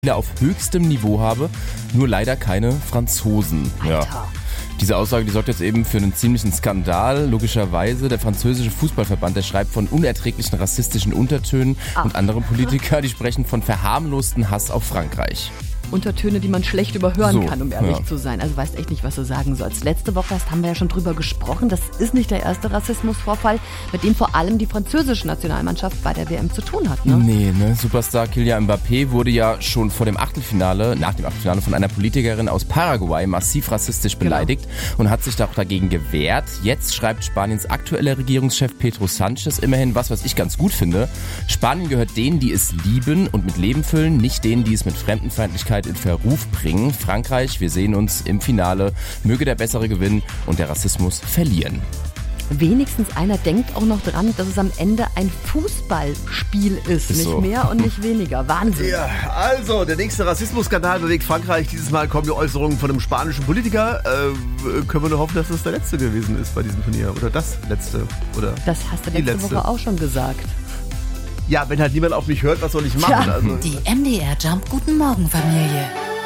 auf höchstem Niveau habe, nur leider keine Franzosen. Alter. Ja. Diese Aussage, die sorgt jetzt eben für einen ziemlichen Skandal. Logischerweise, der französische Fußballverband, der schreibt von unerträglichen rassistischen Untertönen und andere Politiker, die sprechen von verharmlosten Hass auf Frankreich. Untertöne, die man schlecht überhören So, kann, um ehrlich ja. zu sein. Also weißt echt nicht, was du sagen sollst. Letzte Woche haben wir ja schon drüber gesprochen. Das ist nicht der erste Rassismusvorfall, mit dem vor allem die französische Nationalmannschaft bei der WM zu tun hat. Ne? Nee, Superstar Kylian Mbappé wurde ja schon nach dem Achtelfinale von einer Politikerin aus Paraguay massiv rassistisch beleidigt und hat sich auch dagegen gewehrt. Jetzt schreibt Spaniens aktueller Regierungschef Pedro Sánchez immerhin was ich ganz gut finde. Spanien gehört denen, die es lieben und mit Leben füllen, nicht denen, die es mit Fremdenfeindlichkeit in Verruf bringen. Frankreich, wir sehen uns im Finale. Möge der Bessere gewinnen und der Rassismus verlieren. Wenigstens einer denkt auch noch dran, dass es am Ende ein Fußballspiel ist. Nicht so. mehr und nicht weniger. Wahnsinn. Ja, also, der nächste Rassismusskandal belegt Frankreich. Dieses Mal kommen die Äußerungen von einem spanischen Politiker. Können wir nur hoffen, dass das der letzte gewesen ist bei diesem Turnier. Oder das letzte. Oder Das hast du die letzte Woche auch schon gesagt. Ja, wenn halt niemand auf mich hört, was soll ich machen? Tja. Also, Die MDR Jump Guten Morgen Familie.